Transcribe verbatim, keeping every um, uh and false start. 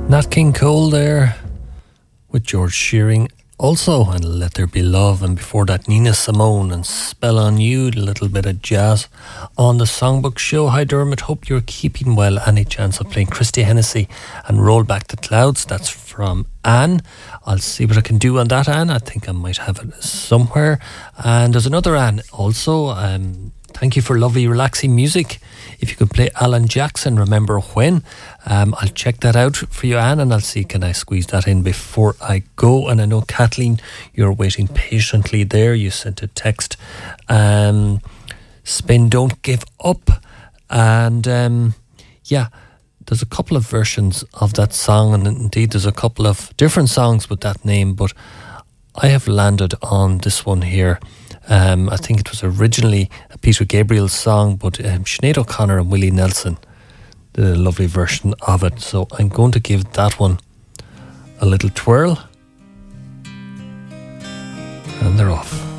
Nat King Cole there with George Shearing also, and Let There Be Love, and before that Nina Simone and Spell on You, a little bit of jazz on the Songbook Show. Hi Dermot, hope you're keeping well. Any chance of playing Christy Hennessy and Roll Back the Clouds? That's from Anne. I'll see what I can do on that, Anne. I think I might have it somewhere. And there's another Anne also. Um, thank you for lovely relaxing music. If you could play Alan Jackson, Remember When, um, I'll check that out for you, Anne, and I'll see can I squeeze that in before I go. And I know, Kathleen, you're waiting patiently there. You sent a text. Um, Spin Don't Give Up. And um, yeah, there's a couple of versions of that song, and indeed there's a couple of different songs with that name, but I have landed on this one here. Um, I think it was originally a Peter Gabriel song, but um, Sinead O'Connor and Willie Nelson did a lovely version of it. So I'm going to give that one a little twirl. And they're off.